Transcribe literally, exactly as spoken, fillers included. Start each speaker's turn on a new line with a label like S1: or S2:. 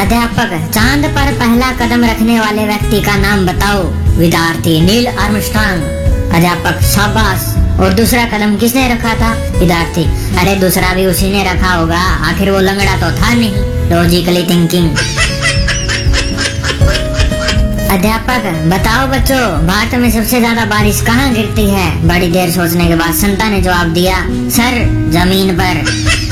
S1: अध्यापक, चांद पर पहला कदम रखने वाले व्यक्ति का नाम बताओ। विद्यार्थी, नील आर्मस्ट्रांग। अध्यापक, शाबाश। और दूसरा कदम किसने रखा था? विद्यार्थी, अरे दूसरा भी उसी ने रखा होगा, आखिर वो लंगड़ा तो था नहीं। Logically thinking. अध्यापक, बताओ बच्चों, भारत में सबसे ज्यादा बारिश कहाँ गिरती है? बड़ी देर सोचने के बाद संता ने जवाब दिया, सर, जमीन पर।